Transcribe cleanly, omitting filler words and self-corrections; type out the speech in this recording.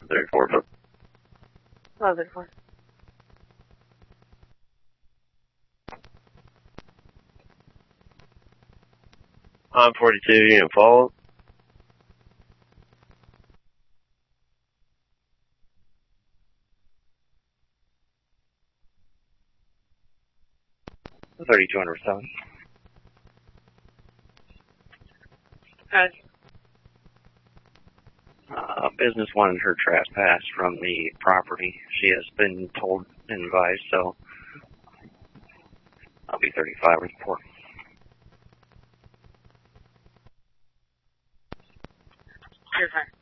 34. 11-4. On 42, unit follow. $3,207. Guys. Business wanted her trespass from the property. She has been told and advised, so I'll be 35 report. You're fine.